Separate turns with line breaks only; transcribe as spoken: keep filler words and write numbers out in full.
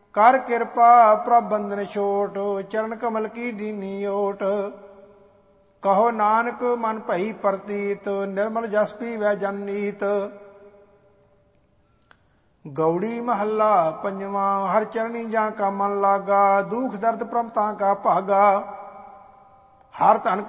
ਕਰ ਕਿਰਪਾ ਪ੍ਰਭ ਬੰਧਨ ਛੋਟ, ਚਰਨ ਕਮਲ ਕੀ ਦੀਨੀ ਓਟ। ਕਹੋ ਨਾਨਕ ਮਨ ਭਈ ਪ੍ਰਤੀਤ, ਨਿਰਮਲ ਜਸ ਪੀਵੈ ਜਨ ਨੀਤ। ਗੌੜੀ ਮਹੱਲਾ ਪੰਜਵਾਂ। ਹਰ ਚਰਣੀ ਜਾਂ ਕਾ ਮਨ ਲਾਗਾ, ਦੁਖ ਦਰਦ ਪ੍ਰਭ ਤਾਂ ਕਾ ਭਾਗਾ। ਹਰ ਧਨ